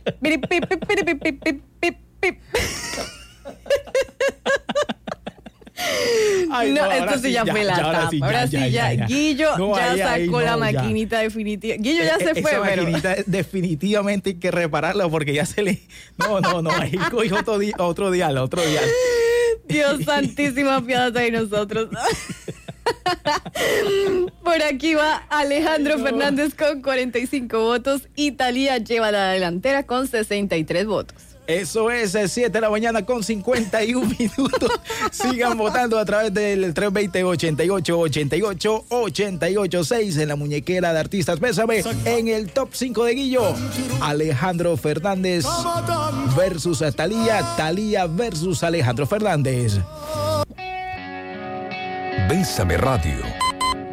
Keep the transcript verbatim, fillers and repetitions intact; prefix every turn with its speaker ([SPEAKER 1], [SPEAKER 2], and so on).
[SPEAKER 1] Pip, pip, pip, pip, pip, pip, pip, pip.
[SPEAKER 2] Ay,
[SPEAKER 1] no,
[SPEAKER 2] no,
[SPEAKER 1] esto sí ya, ya fue la tapa. Ahora sí ya, ahora sí ya, ya, ya. Guillo no, ya ahí, sacó ahí, no, la maquinita ya. definitiva. Guillo ya se
[SPEAKER 2] Esa
[SPEAKER 1] fue,
[SPEAKER 2] pero... maquinita definitivamente hay que repararla porque ya se le... No, no, no, ahí cogió otro, di... otro dial, otro dial.
[SPEAKER 1] Dios santísima, piedad de nosotros. Por aquí va Alejandro Ay, no. Fernández con cuarenta y cinco votos y Thalía lleva la delantera con sesenta y tres votos.
[SPEAKER 2] Eso es, siete de la mañana con cincuenta y un minutos. Sigan votando a través del tres dos cero, ochenta y ocho, ochenta y ocho, ochenta y ocho, seis en la muñequera de artistas. Bésame en el top cinco de Guillo. Alejandro Fernández versus Thalía. Thalía versus Alejandro Fernández.
[SPEAKER 3] Bésame Radio.